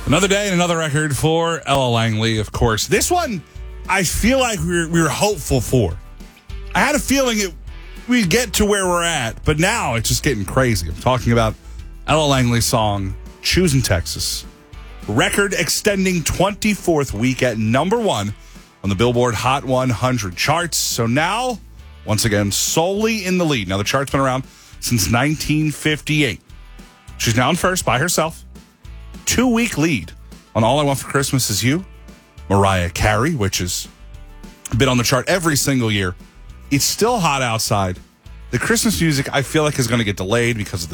Another day and another record for Ella Langley, of course. This one, I feel like we were hopeful for. I had a feeling we'd get to where we're at, but now it's just getting crazy. I'm talking about Ella Langley's song, Choosing Texas. Record extending 24th week at number 1 on the Billboard Hot 100 charts. So now, once again, solely in the lead. Now, the chart's been around since 1958. She's now in first by herself. 2-week lead on All I Want for Christmas Is You. Mariah Carey, which has been on the chart every single year. It's still hot outside. The Christmas music, I feel like, is going to get delayed because of the